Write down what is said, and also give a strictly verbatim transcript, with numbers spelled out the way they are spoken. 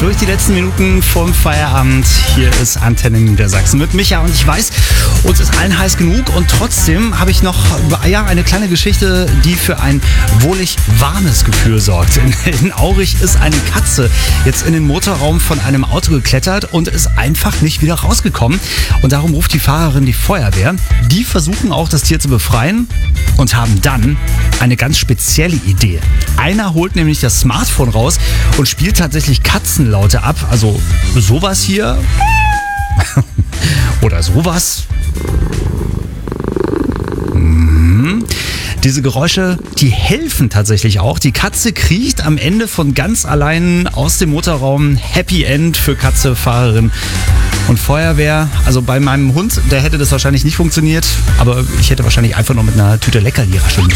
durch die letzten Minuten vom Feierabend. Hier ist Antenne Niedersachsen mit Micha und ich weiß, uns ist allen heiß genug und trotzdem habe ich noch ja, eine kleine Geschichte, die für ein wohlig warmes Gefühl sorgt. In, in Aurich ist eine Katze jetzt in den Motorraum von einem Auto geklettert und ist einfach nicht wieder rausgekommen. Und darum ruft die Fahrerin die Feuerwehr. Die versuchen auch, das Tier zu befreien und haben dann eine ganz spezielle Idee. Einer holt nämlich das Smartphone raus und spielt tatsächlich Katzenlaute ab. Also sowas hier oder sowas. Mhm. Diese Geräusche, die helfen tatsächlich auch. Die Katze kriecht am Ende von ganz allein aus dem Motorraum. Happy End für Katze, Fahrerin und Feuerwehr. Also bei meinem Hund, der hätte das wahrscheinlich nicht funktioniert. Aber ich hätte wahrscheinlich einfach noch mit einer Tüte Leckerli rascheln müssen.